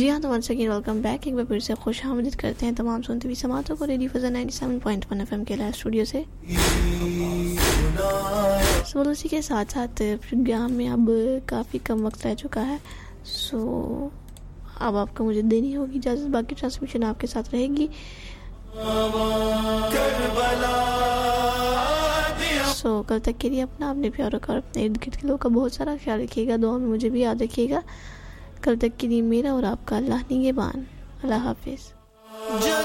जी हाँ, तो once again welcome back. एक बार फिर से खुशामदीद करते हैं तमाम सुनते हुए समातों को रेडियो फजर 97.1 एफएम के लाइव स्टूडियो से। सो उसी के साथ साथ प्रोग्राम में अब काफ़ी कम वक्त रह चुका है। सो अब आपको मुझे देनी होगी इजाज़त, बाकी ट्रांसमिशन आपके साथ रहेगी। सो कल तक के लिए अपना, अपने प्यारों का और अपने इर्द गिर्द के लोगों का बहुत सारा ख्याल रखिएगा। दुआ में मुझे भी याद रखिएगा। कल तक के लिए मेरा और आपका अल्लाह निगहबान। अल्लाह हाफिज़।